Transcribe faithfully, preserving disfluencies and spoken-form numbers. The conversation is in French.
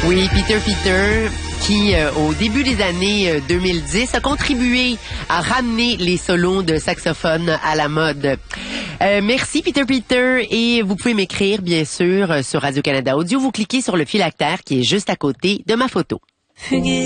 Oui, Peter Peter, qui, euh, au début des années euh, deux mille dix, a contribué à ramener les solos de saxophone à la mode. Euh, merci, Peter Peter, et vous pouvez m'écrire, bien sûr, sur Radio-Canada Audio. Vous cliquez sur le phylactère qui est juste à côté de ma photo.